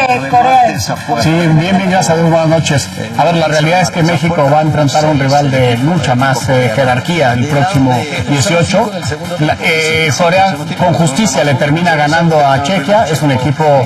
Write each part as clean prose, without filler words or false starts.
Corea? Sí, bien, gracias a Dios, buenas noches. A ver, la realidad es que México va a enfrentar a un rival de mucha más jerarquía el próximo 18. Corea con justicia le termina ganando a Chequia. Es un equipo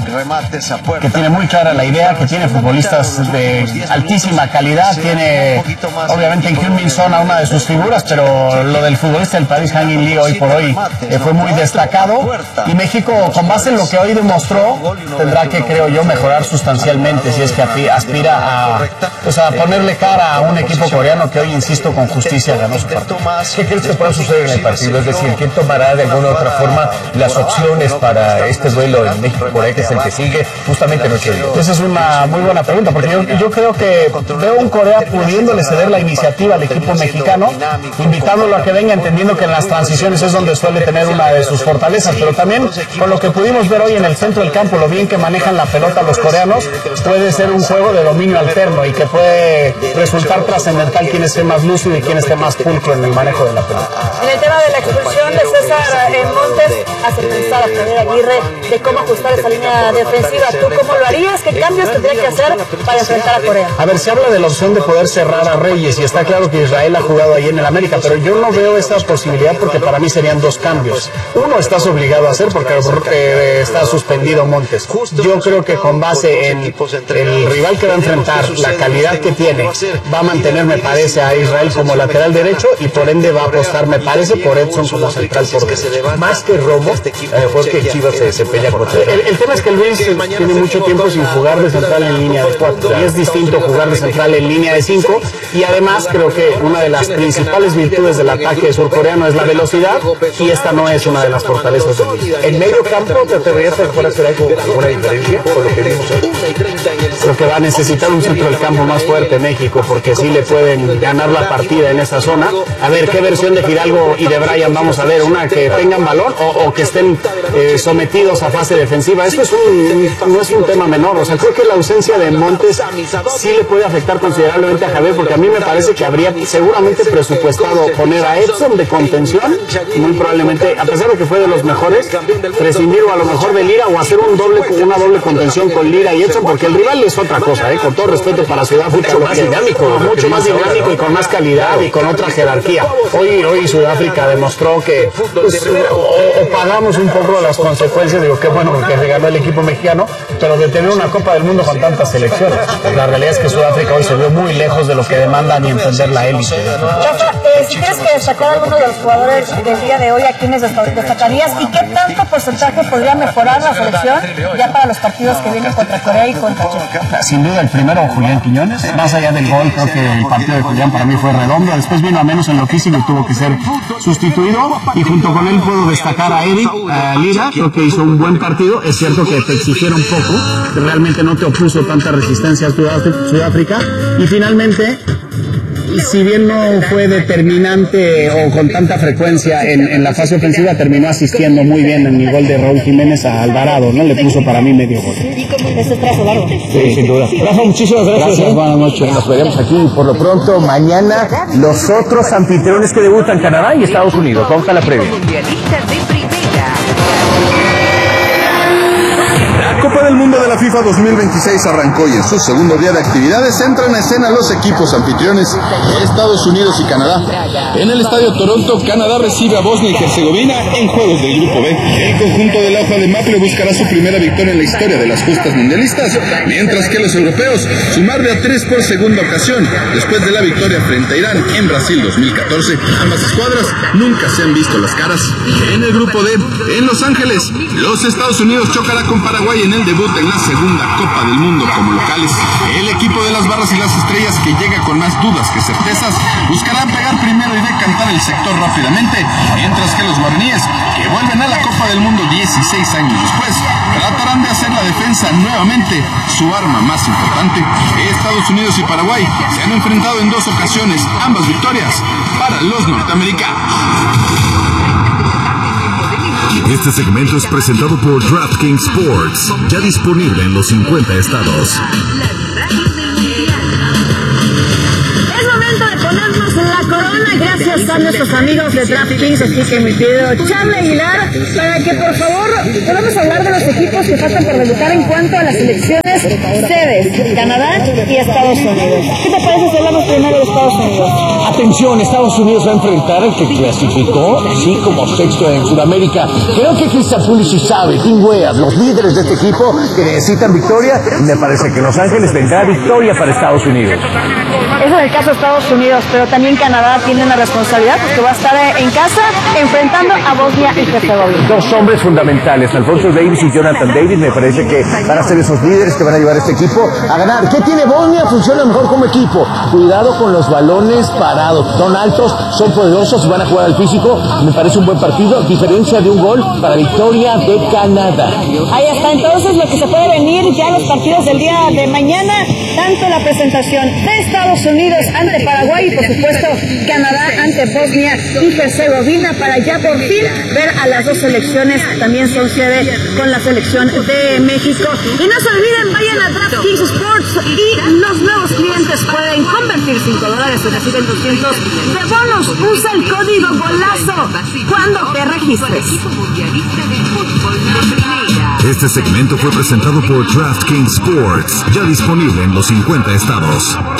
que tiene muy clara la idea, que tiene futbolistas de altísima calidad, tiene obviamente en Heung-min Son a una de sus figuras, pero lo del futbolista del Paris Hangin Lee hoy por hoy fue muy destacado, y México, con base en lo que hoy demostró, tendrá que, creo yo, mejorar sustancialmente si es que aspira a ponerle cara a un equipo coreano que hoy, insisto, con justicia ganó su partido. ¿Qué crees que pueda suceder en el partido? Es decir, ¿quién tomará de alguna u otra forma las opciones para este duelo en México-Corea, que es el que sigue justamente en 8 días? Esa es una muy buena pregunta, porque yo creo que veo un Corea pudiéndole ceder la iniciativa al equipo mexicano, invitándolo a que venga, entendiendo que en las transiciones es donde suele tener una de sus fortalezas, pero también con lo que pudimos ver hoy en el centro del campo, lo bien que manejan la pelota los coreanos, puede ser un juego de dominio alterno y que puede resultar trascendental quién esté más lúcido y quién esté más pulcro en el manejo de la pelota. En el tema de la expulsión de César Montes, hace pensar a Javier Aguirre de cómo ajustar esa línea defensiva. ¿Tú cómo lo harías? ¿Qué cambios tendría que hacer para enfrentar a Corea? A ver, se habla de la opción de poder cerrar a Reyes, y está claro que Israel ha jugado ahí en el América, pero yo no veo esa posibilidad, porque para mí serían dos cambios. Uno estás obligado a hacer porque está suspendido Montes. Yo creo que con base en el rival que va a enfrentar, la calidad que tiene, va a mantener, me parece, a Israel como lateral derecho, y por ende va a apostar, me parece, por Edson como central por derecho. Más que Romo, porque Chivas se desempeña como el tema es que Luis tiene mucho tiempo sin jugar de central en línea de 4, y es distinto jugar de central en línea de 5, y además creo que una de las principales virtudes del ataque surcoreano es la velocidad, y esta no es una de las fortalezas de Luis. En medio campo, ¿te atreverías a jugar alguna diferencia con lo que vimos hoy? Creo que va a necesitar un centro del campo más fuerte México, porque sí le pueden ganar la partida en esa zona. A ver qué versión de Fidalgo y de Brian vamos a ver, una que tengan balón o que estén sometidos a fase defensiva. Esto no es un tema menor. O sea, creo que la ausencia de Montes sí le puede afectar considerablemente a Javier, porque a mí me parece que habría seguramente presupuestado poner a Edson de contención, muy probablemente, a pesar de que fue de los mejores, prescindir o a lo mejor de Lira, o hacer una doble contención con Lira y Edson, porque el rival es otra cosa, con todo respeto para Sudáfrica, mucho más dinámico y con más calidad y con otra jerarquía. Hoy Sudáfrica demostró que o pagamos un poco las consecuencias, digo, qué bueno que regaló el equipo mexicano, pero de tener una Copa del Mundo con tantas selecciones. La realidad es que Sudáfrica hoy se vio muy lejos de lo que demanda ni entender la élite. Rafa, si tienes que destacar alguno de los jugadores del día de hoy, ¿a quiénes destacarías? ¿Y qué tanto porcentaje podría mejorar la selección ya para los partidos que vienen contra Corea y contra Chile? Sin duda el primero, Julián Quiñones. Más allá del gol, creo que el partido de Julián para mí fue redondo. Después vino a menos en lo físico y tuvo que ser sustituido, y junto con él puedo destacar a Eric Lira. Creo que hizo un buen partido. Es cierto que te exigieron poco, que realmente no te opuso tanta resistencia a Sudáfrica, y finalmente, si bien no fue determinante o con tanta frecuencia en la fase ofensiva, terminó asistiendo muy bien en el gol de Raúl Jiménez a Alvarado, ¿no? Le puso para mí medio gol. Ese trazo largo. Sí, sin duda. Rafa, muchísimas gracias. Buenas noches. Nos veremos aquí por lo pronto mañana los otros anfitriones que debutan, Canadá y Estados Unidos. Vamos a la previa. La Copa del Mundo de la FIFA 2026 arrancó, y en su segundo día de actividades entran a escena los equipos anfitriones Estados Unidos y Canadá. En el Estadio Toronto, Canadá recibe a Bosnia y Herzegovina en juegos del Grupo B. El conjunto de la hoja de Maple buscará su primera victoria en la historia de las justas mundialistas, mientras que los europeos sumar de a 3 por segunda ocasión, después de la victoria frente a Irán en Brasil 2014. Ambas escuadras nunca se han visto las caras. En el Grupo D, en Los Ángeles, los Estados Unidos chocará con Paraguay en el debut en la segunda Copa del Mundo como locales. El equipo de las barras y las estrellas, que llega con más dudas que certezas, buscará pegar primero y decantar el sector rápidamente, mientras que los guaraníes, que vuelven a la Copa del Mundo 16 años después, tratarán de hacer la defensa nuevamente su arma más importante. Estados Unidos y Paraguay se han enfrentado en 2 ocasiones, ambas victorias para los norteamericanos. Este segmento es presentado por DraftKings Sports, ya disponible en los 50 estados. Es momento de ponernos la corona gracias a nuestros amigos de DraftKings, así que mi querido Charlie Aguilar, para que por favor podamos hablar de los equipos que faltan por debutar en cuanto a las selecciones sedes, Canadá y Estados Unidos. ¿Qué te parece si hablamos primero de Estados Unidos? Atención, Estados Unidos va a enfrentar al que clasificó, así como sexto en Sudamérica. Creo que Christian Pulisic sabe, Tim Weah, los líderes de este equipo que necesitan victoria, y me parece que Los Ángeles vendrá victoria para Estados Unidos. Ese es el caso de Estados Unidos, pero también Canadá tiene una responsabilidad porque va a estar en casa enfrentando a Bosnia y Herzegovina. Dos hombres fundamentales, Alfonso Davies y Jonathan David, me parece que van a ser esos líderes que van a llevar a este equipo a ganar. ¿Qué tiene Bosnia? Funciona mejor como equipo. Cuidado con los balones parados. Son altos, son poderosos y van a jugar al físico. Me parece un buen partido, diferencia de un gol para victoria de Canadá. Ahí está entonces lo que se puede venir ya los partidos del día de mañana, tanto la presentación de Estados Unidos ante Paraguay y por supuesto Canadá ante Bosnia y Herzegovina, para ya por fin ver a las dos selecciones. También son sede con la selección de México. Y no se olviden, vayan a DraftKings Sports y los nuevos clientes pueden convertir $5 y reciben 200 de bonos. Usa el código GOLAZO cuando te registres. Este segmento fue presentado por DraftKings Sports, ya disponible en los 50 estados.